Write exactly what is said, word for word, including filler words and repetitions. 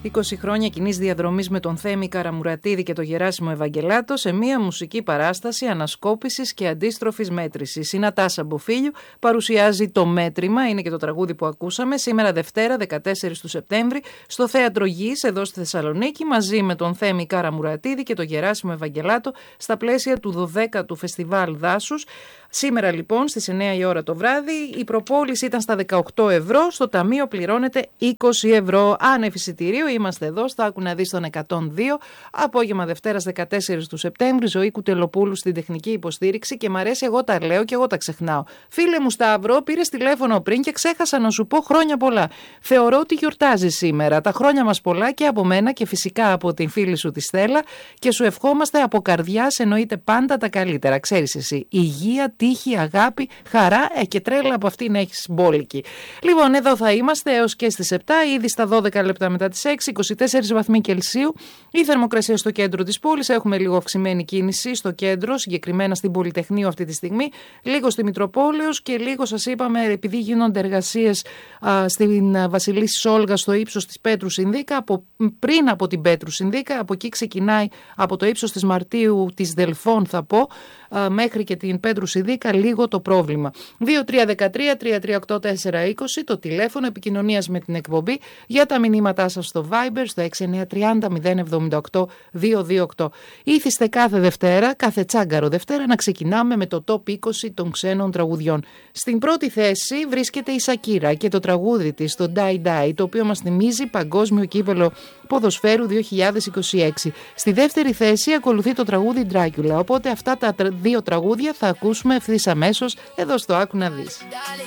είκοσι χρόνια κοινής διαδρομής με τον Θέμη Καραμουρατίδη και τον Γεράσιμο Ευαγγελάτο σε μία μουσική παράσταση ανασκόπησης και αντίστροφης μέτρησης. Η Νατάσα Μποφίλιου παρουσιάζει το μέτρημα, είναι και το τραγούδι που ακούσαμε, σήμερα Δευτέρα δεκατέσσερις του Σεπτέμβρη στο Θέατρο Γης εδώ στη Θεσσαλονίκη, μαζί με τον Θέμη Καραμουρατίδη και τον Γεράσιμο Ευαγγελάτο στα πλαίσια του δωδέκατου Φεστιβάλ Δάσους. Σήμερα λοιπόν στις εννιά η ώρα το βράδυ η προπόληση ήταν στα δεκαοκτώ ευρώ, στο ταμείο πληρώνεται είκοσι ευρώ. Άνευ εισιτηρίου, είμαστε εδώ στα Άκου να δεις τον εκατόν δύο, απόγευμα Δευτέρας δεκατέσσερις του Σεπτέμβρη, Ζωή Κουτελοπούλου στην τεχνική υποστήριξη και μ' αρέσει, εγώ τα λέω και εγώ τα ξεχνάω. Φίλε μου Σταύρο, πήρες τηλέφωνο πριν και ξέχασα να σου πω χρόνια πολλά. Θεωρώ ότι γιορτάζει σήμερα. Τα χρόνια μας πολλά και από μένα και φυσικά από την φίλη σου τη Στέλλα και σου ευχόμαστε από καρδιάς, εννοείται πάντα τα καλύτερα. Ξέρεις εσύ, υγεία, τύχη, αγάπη, χαρά ε, και τρέλα από αυτήν έχεις μπόλικη. Λοιπόν, εδώ θα είμαστε έως και στις επτά, ήδη στα δώδεκα λεπτά μετά τις έξι, είκοσι τέσσερις βαθμοί Κελσίου. Η θερμοκρασία στο κέντρο της πόλης, έχουμε λίγο αυξημένη κίνηση στο κέντρο, συγκεκριμένα στην Πολυτεχνείο αυτή τη στιγμή, λίγο στη Μητροπόλεως και λίγο σας είπαμε, επειδή γίνονται εργασίες α, στην Βασιλίσσης Όλγα στο ύψος της Πέτρου Συνδίκα, από, πριν από την Πέτρου Συνδίκα, από εκεί ξεκινάει από το ύψος της Μαρτίου της Δελφών θα πω, α, μέχρι και την Πέτρου Συνδίκα λίγο το πρόβλημα. δύο τρία ένα τρία τρία τρία οκτώ τέσσερα είκοσι το τηλέφωνο επικοινωνίας με την εκπομπή, για τα μηνύματά σας στο Viber στο έξι εννιά τρία μηδέν μηδέν εβδομήντα οκτώ διακόσια είκοσι οκτώ. Ήθιστε κάθε Δευτέρα, κάθε τσάγκαρο Δευτέρα να ξεκινάμε με το Top είκοσι των ξένων τραγουδιών. Στην πρώτη θέση βρίσκεται η Σακύρα και το τραγούδι της, το Die Die, το οποίο μας θυμίζει παγκόσμιο κύπελο ποδοσφαίρου δύο χιλιάδες είκοσι έξι. Στη δεύτερη θέση ακολουθεί το τραγούδι Dracula, οπότε αυτά τα δύο τραγούδια θα ακούσουμε ευθύς αμέσως εδώ στο Άκου να δεις.